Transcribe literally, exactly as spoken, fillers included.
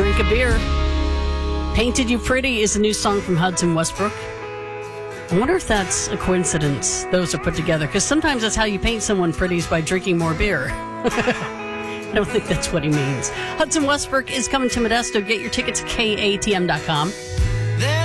drink a beer. Painted You Pretty is a new song from Hudson Westbrook. I wonder if that's a coincidence those are put together, because sometimes that's how you paint someone pretty, is by drinking more beer. I don't think that's what he means. Hudson Westbrook is coming to Modesto. Get your tickets at K A T M dot com.